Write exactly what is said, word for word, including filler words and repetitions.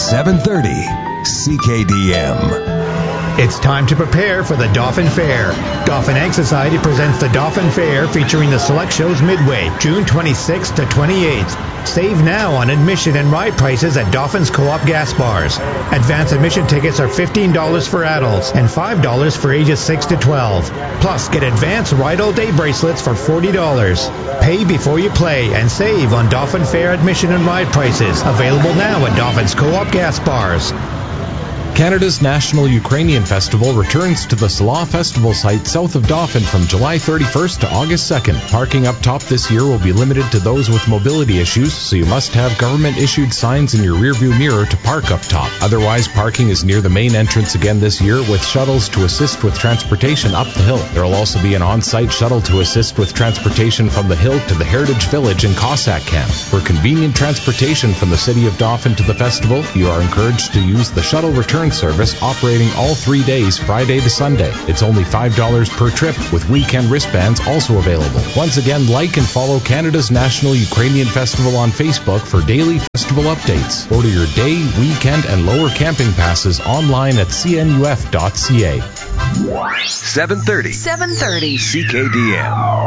seven thirty C K D M. It's time to prepare for the Dauphin Fair. Dauphin Egg Society presents the Dauphin Fair featuring the select shows midway, June twenty-sixth to twenty-eighth. Save now on admission and ride prices at Dauphin's Co-op gas bars. Advance admission tickets are fifteen dollars for adults and five dollars for ages six to twelve. Plus, get advanced Ride All Day bracelets for forty dollars. Pay before you play and save on Dauphin Fair admission and ride prices. Available now at Dauphin's Co-op gas bars. Canada's National Ukrainian Festival returns to the Salah Festival site south of Dauphin from July thirty-first to August second. Parking up top this year will be limited to those with mobility issues, so you must have government-issued signs in your rearview mirror to park up top. Otherwise, parking is near the main entrance again this year with shuttles to assist with transportation up the hill. There will also be an on-site shuttle to assist with transportation from the hill to the Heritage Village in Cossack Camp. For convenient transportation from the city of Dauphin to the festival, you are encouraged to use the shuttle return service operating all three days, Friday to Sunday. It's only five dollars per trip, with weekend wristbands also available. Once again, like and follow Canada's National Ukrainian Festival on Facebook for daily festival updates. Order your day, weekend, and lower camping passes online at c n u f dot c a. seven thirty seven thirty C K D M.